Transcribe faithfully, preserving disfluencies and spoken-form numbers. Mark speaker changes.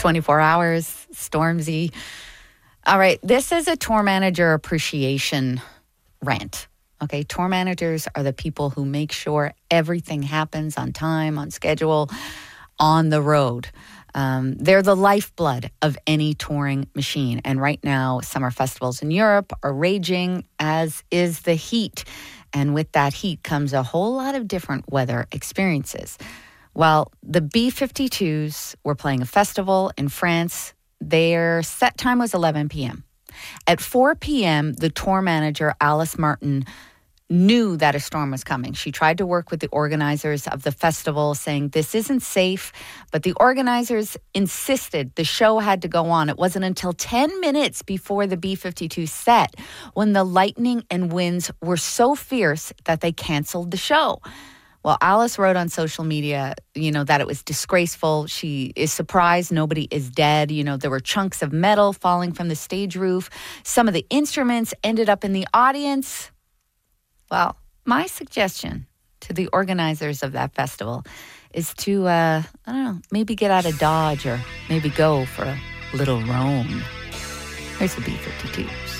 Speaker 1: twenty-four hours, Stormzy. All right, this is a tour manager appreciation rant. Okay, tour managers are the people who make sure everything happens on time, on schedule, on the road. Um, they're the lifeblood of any touring machine. And right now, summer festivals in Europe are raging, as is the heat. And with that heat comes a whole lot of different weather experiences. Well, the B fifty-twos were playing a festival in France. Their set time was eleven p.m. At four p.m., the tour manager, Alice Martin, knew that a storm was coming. She tried to work with the organizers of the festival, saying this isn't safe, but the organizers insisted the show had to go on. It wasn't until ten minutes before the B fifty-two set when the lightning and winds were so fierce that they canceled the show. Well, Alice wrote on social media, you know, that it was disgraceful. She is surprised nobody is dead. You know, there were chunks of metal falling from the stage roof. Some of the instruments ended up in the audience. Well, my suggestion to the organizers of that festival is to, uh, I don't know, maybe get out of Dodge or maybe go for a little roam. Here's the B fifty-twos.